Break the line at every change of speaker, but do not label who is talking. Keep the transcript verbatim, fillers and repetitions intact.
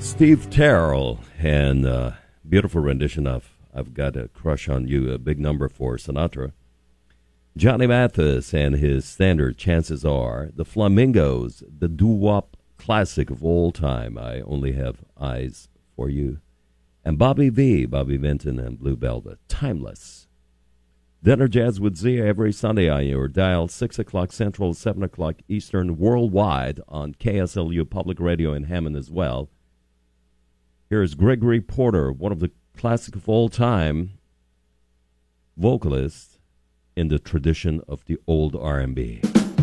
Steve Terrell and uh, beautiful rendition of I've Got a Crush on You, a big number for Sinatra. Johnny Mathis and his standard Chances Are. The Flamingos, the doo-wop classic of all time, I Only Have Eyes for You. And Bobby V, Bobby Vinton and Blue Velvet, Timeless. Dinner Jazz with Zia every Sunday on your dial, six o'clock Central, seven o'clock Eastern, worldwide on K S L U Public Radio in Hammond as well. Here's Gregory Porter, one of the classic of all time vocalists in the tradition of the old R and B.